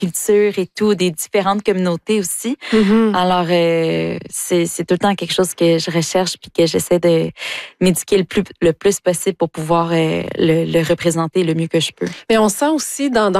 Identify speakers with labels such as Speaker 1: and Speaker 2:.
Speaker 1: cultures et tout, des différentes communautés aussi. Alors, c'est tout le temps quelque chose que je recherche puis que j'essaie de m'éduquer le plus possible pour pouvoir le représenter le mieux que je peux.
Speaker 2: Mais on sent aussi dans